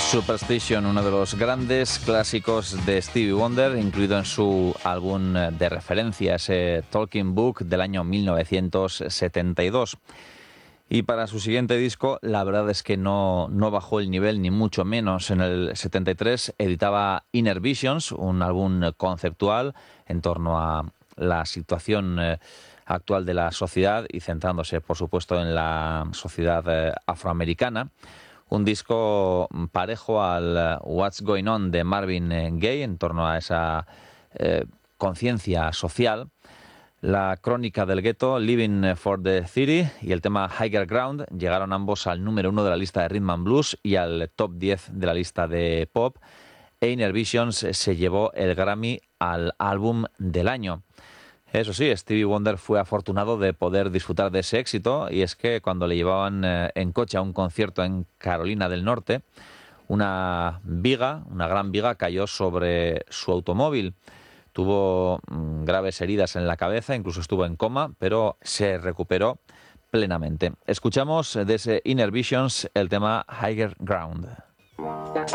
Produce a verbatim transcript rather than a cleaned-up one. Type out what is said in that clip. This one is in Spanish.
Superstition, uno de los grandes clásicos de Stevie Wonder, incluido en su álbum de referencia, ese Talking Book del año mil novecientos setenta y dos. Y para su siguiente disco, la verdad es que no, no bajó el nivel, ni mucho menos. En el setenta y tres editaba Inner Visions, un álbum conceptual en torno a la situación eh, actual de la sociedad y centrándose, por supuesto, en la sociedad eh, afroamericana. Un disco parejo al What's Going On de Marvin Gaye en torno a esa eh, conciencia social. La crónica del gueto, Living for the City, y el tema Higher Ground llegaron ambos al número uno de la lista de Rhythm and Blues y al top diez de la lista de pop. E Inner Visions se llevó el Grammy al álbum del año. Eso sí, Stevie Wonder fue afortunado de poder disfrutar de ese éxito, y es que cuando le llevaban eh, en coche a un concierto en Carolina del Norte, una viga, una gran viga, cayó sobre su automóvil. Tuvo mm, graves heridas en la cabeza, incluso estuvo en coma, pero se recuperó plenamente. Escuchamos de ese Inner Visions el tema Higher Ground.